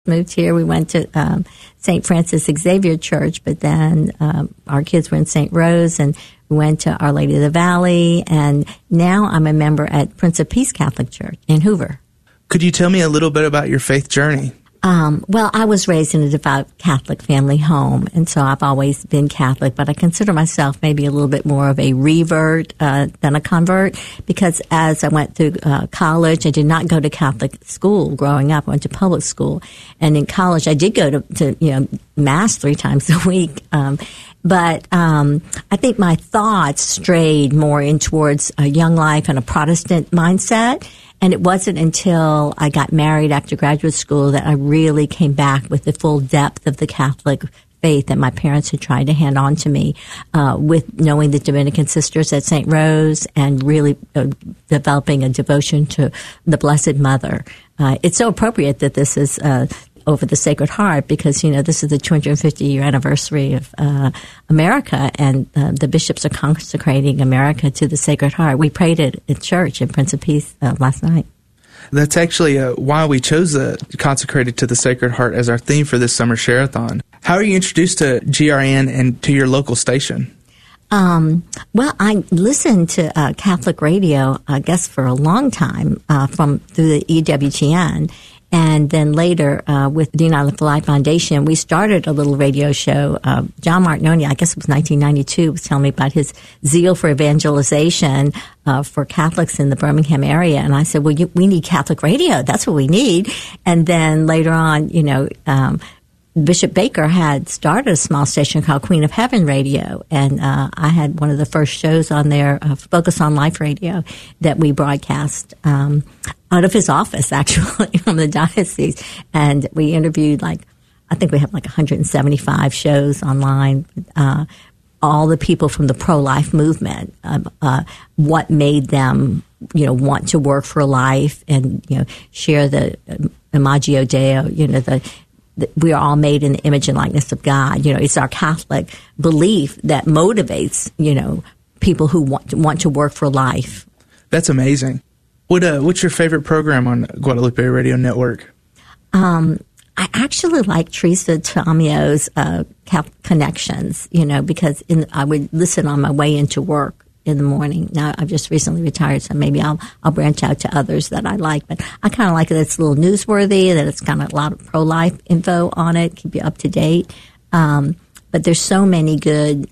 moved here. We went to St. Francis Xavier Church, but then our kids were in St. Rose, and we went to Our Lady of the Valley, and now I'm a member at Prince of Peace Catholic Church in Hoover. Could you tell me a little bit about your faith journey? Well, I was raised in a devout Catholic family home, and so I've always been Catholic, but I consider myself maybe a little bit more of a revert than a convert, because as I went through college, I did not go to Catholic school growing up. I went to public school, and in college I did go to Mass 3 times a week. But I think my thoughts strayed more in towards a young life and a Protestant mindset. And it wasn't until I got married after graduate school that I really came back with the full depth of the Catholic faith that my parents had tried to hand on to me, with knowing the Dominican sisters at St. Rose and really developing a devotion to the Blessed Mother. It's so appropriate that this is over the Sacred Heart, because, this is the 250-year anniversary of America, and the bishops are consecrating America to the Sacred Heart. We prayed it in church in Prince of Peace last night. That's actually why we chose Consecrated to the Sacred Heart as our theme for this summer share-a-thon. How are you introduced to GRN and to your local station? Well, I listened to Catholic radio, I guess, for a long time through the EWTN. And then later, with the United for Life Foundation, we started a little radio show. John Martinoni, I guess it was 1992, was telling me about his zeal for evangelization for Catholics in the Birmingham area. And I said, well, we need Catholic radio. That's what we need. And then later on, Bishop Baker had started a small station called Queen of Heaven Radio, and I had one of the first shows on there, Focus on Life Radio, that we broadcast out of his office, actually, from the diocese. And we interviewed, I think we have 175 shows online, all the people from the pro-life movement, what made them, want to work for life and, share the Imago Dei, we are all made in the image and likeness of God. It's our Catholic belief that motivates, people who want to work for life. That's amazing. What's your favorite program on Guadalupe Radio Network? I actually like Teresa Tomio's Connections, because I would listen on my way into work in the morning. Now, I've just recently retired, so maybe I'll branch out to others that I like. But I kind of like that it's a little newsworthy, that it's kind of a lot of pro-life info on it, keep you up to date. But there's so many good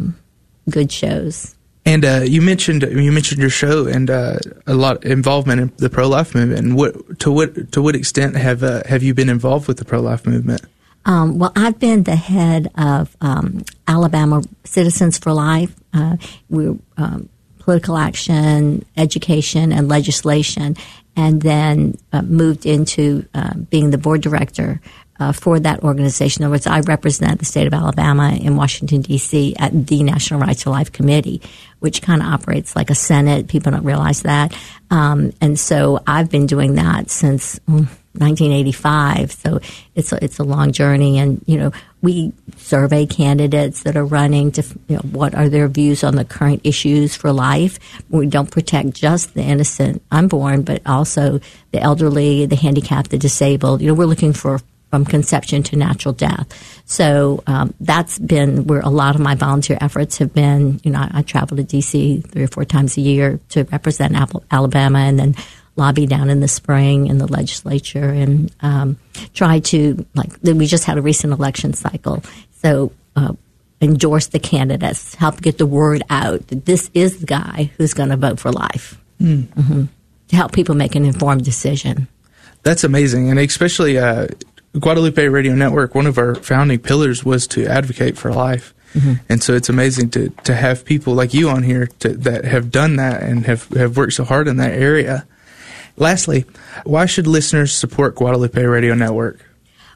shows. And you mentioned your show and a lot of involvement in the pro-life movement. And to what extent have you been involved with the pro-life movement? Well, I've been the head of Alabama Citizens for Life. We're political action, education, and legislation, and then moved into being the board director for that organization. In other words, I represent the state of Alabama in Washington, D.C. at the National Right to Life Committee, which kind of operates like a Senate. People don't realize that. And so I've been doing that since 1985. So it's a long journey. And, we survey candidates that are running to, what are their views on the current issues for life. We don't protect just the innocent unborn, but also the elderly, the handicapped, the disabled. We're looking for from conception to natural death. So that's been where a lot of my volunteer efforts have been. I travel to D.C. 3 or 4 times a year to represent Alabama, and then lobby down in the spring in the legislature, and try to, we just had a recent election cycle. So endorse the candidates, help get the word out that this is the guy who's going to vote for life, to help people make an informed decision. That's amazing. And especially Guadalupe Radio Network, one of our founding pillars was to advocate for life. Mm-hmm. And so it's amazing to have people like you on here that have done that and have worked so hard in that area. Lastly, why should listeners support Guadalupe Radio Network?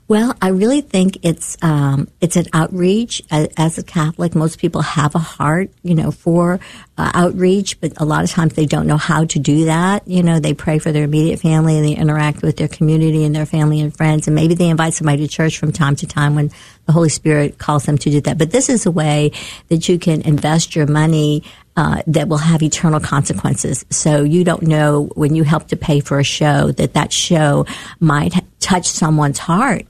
Well, I really think it's an outreach. As a Catholic, most people have a heart, for outreach, but a lot of times they don't know how to do that. They pray for their immediate family and they interact with their community and their family and friends, and maybe they invite somebody to church from time to time when the Holy Spirit calls them to do that. But this is a way that you can invest your money that will have eternal consequences. So you don't know when you help to pay for a show that show might touch someone's heart